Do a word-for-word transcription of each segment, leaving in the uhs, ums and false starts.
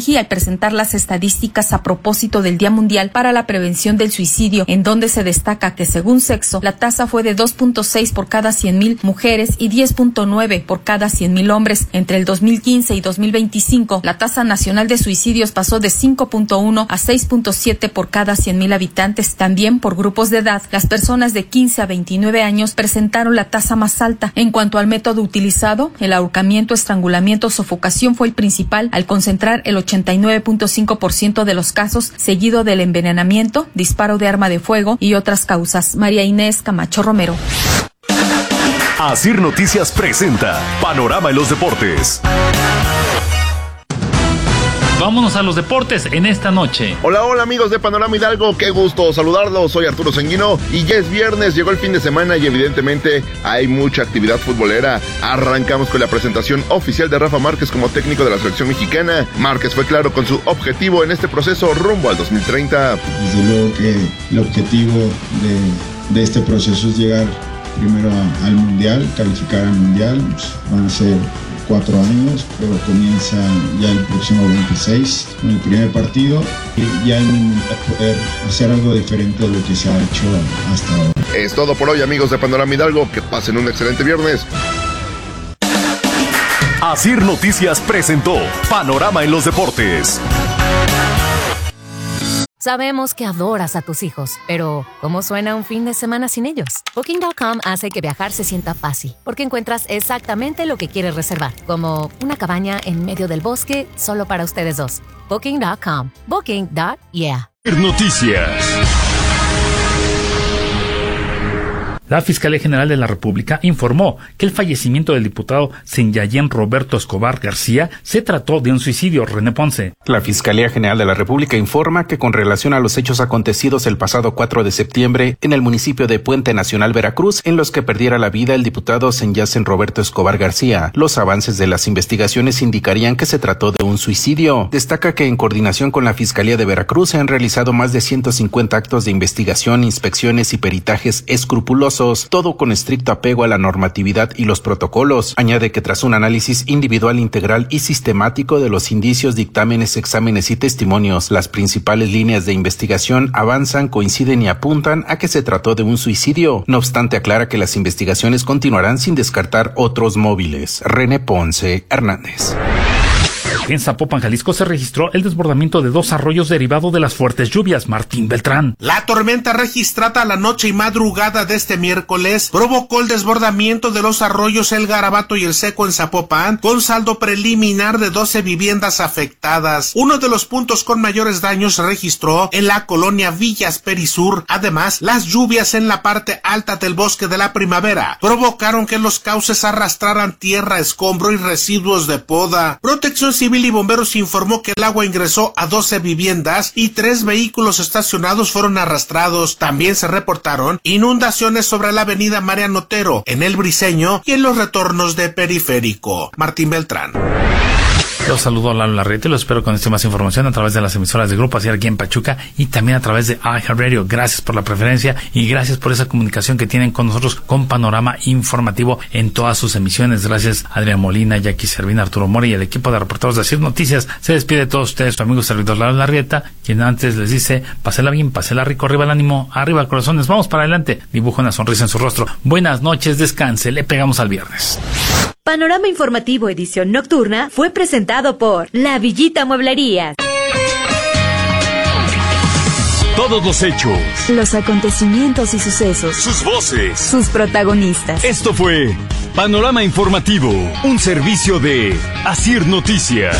INEGI al presentar las estadísticas a propósito del Día Mundial para la Prevención del Suicidio, en donde se destaca que según sexo, la tasa fue de dos punto seis por cada cien mil mujeres y diez punto nueve por cada cien mil hombres. Entre el dos mil quince y dos mil veinticinco, la tasa nacional de suicidios pasó de cinco punto uno a seis punto siete por cada cien mil habitantes. También por grupos de edad, las personas de quince a veintinueve años presentaron la tasa más alta. En cuanto al método utilizado, el ahorcamiento, estrangulamiento, sofocación fue el principal, al concentrar el ochenta y nueve punto cinco por ciento de los casos, seguido del envenenamiento, disparo de arma de fuego y otras causas. María Inés Camacho Romero. Asir Noticias presenta Panorama en los Deportes. Vámonos a los deportes en esta noche. Hola, hola amigos de Panorama Hidalgo, qué gusto saludarlos, soy Arturo Sanguino y ya es viernes, llegó el fin de semana y evidentemente hay mucha actividad futbolera. Arrancamos con la presentación oficial de Rafa Márquez como técnico de la selección mexicana. Márquez fue claro con su objetivo en este proceso rumbo al dos mil treinta. Desde luego que el objetivo de, de este proceso es llegar primero a, al Mundial, calificar al Mundial, pues van a ser cuatro años, pero comienza ya el próximo veintiséis con el primer partido y ya hay que poder hacer algo diferente de lo que se ha hecho hasta ahora. Es todo por hoy amigos de Panorama Hidalgo, que pasen un excelente viernes. Asir Noticias presentó Panorama en los Deportes. Sabemos que adoras a tus hijos, pero ¿cómo suena un fin de semana sin ellos? Booking punto com hace que viajar se sienta fácil, porque encuentras exactamente lo que quieres reservar, como una cabaña en medio del bosque solo para ustedes dos. Booking punto com. Booking. Yeah. Noticias. La Fiscalía General de la República informó que el fallecimiento del diputado Senyayén Roberto Escobar García se trató de un suicidio. René Ponce. La Fiscalía General de la República informa que con relación a los hechos acontecidos el pasado cuatro de septiembre en el municipio de Puente Nacional, Veracruz, en los que perdiera la vida el diputado Senyayén Roberto Escobar García, los avances de las investigaciones indicarían que se trató de un suicidio. Destaca que en coordinación con la Fiscalía de Veracruz se han realizado más de ciento cincuenta actos de investigación, inspecciones y peritajes escrupulosos, todo con estricto apego a la normatividad y los protocolos. Añade que tras un análisis individual, integral y sistemático de los indicios, dictámenes, exámenes y testimonios, las principales líneas de investigación avanzan, coinciden y apuntan a que se trató de un suicidio. No obstante, aclara que las investigaciones continuarán sin descartar otros móviles. René Ponce Hernández. En Zapopan, Jalisco, se registró el desbordamiento de dos arroyos derivado de las fuertes lluvias. Martín Beltrán. La tormenta registrada la noche y madrugada de este miércoles provocó el desbordamiento de los arroyos El Garabato y El Seco en Zapopan, con saldo preliminar de doce viviendas afectadas. Uno de los puntos con mayores daños se registró en la colonia Villas Perisur. Además, las lluvias en la parte alta del Bosque de la Primavera provocaron que los cauces arrastraran tierra, escombro y residuos de poda. Protección Civil y Bomberos informó que el agua ingresó a doce viviendas y tres vehículos estacionados fueron arrastrados. También se reportaron inundaciones sobre la avenida Mariano Otero, en El Briceño y en los retornos de Periférico. Martín Beltrán. Los saludo a Lalo Larriete y los espero con esta más información a través de las emisoras de Grupo Asir aquí en Pachuca y también a través de iHeartRadio. Gracias por la preferencia y gracias por esa comunicación que tienen con nosotros con Panorama Informativo en todas sus emisiones. Gracias a Adrián Molina, Jackie Servina, Arturo Mora y el equipo de reporteros de Asir Noticias. Se despide de todos ustedes, su amigo servidor Lalo Larrieta, quien antes les dice, pásela bien, pásela rico, arriba el ánimo, arriba corazones, vamos para adelante, dibuja una sonrisa en su rostro. Buenas noches, descanse, le pegamos al viernes. Panorama Informativo edición nocturna fue presentado por La Villita Mueblerías. Todos los hechos, los acontecimientos y sucesos, sus voces, sus protagonistas. Esto fue Panorama Informativo, un servicio de Asir Noticias.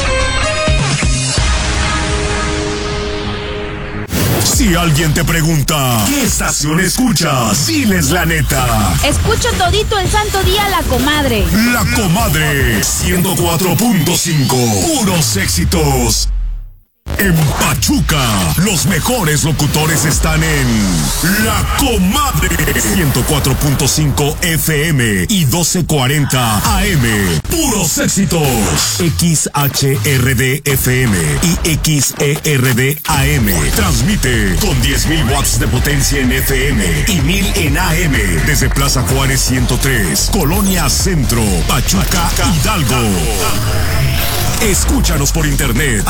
Si alguien te pregunta, ¿qué estación escuchas? Diles la neta. Escucho todito el santo día La Comadre. La Comadre, ciento cuatro punto cinco. Puros éxitos. En Pachuca, los mejores locutores están en La Comadre, ciento cuatro punto cinco F M y doce cuarenta A M. Puros éxitos. X H R D F M y X E R D A M. Transmite con diez mil watts de potencia en F M y mil en A M. Desde Plaza Juárez ciento tres, Colonia Centro, Pachuca, Hidalgo. Escúchanos por internet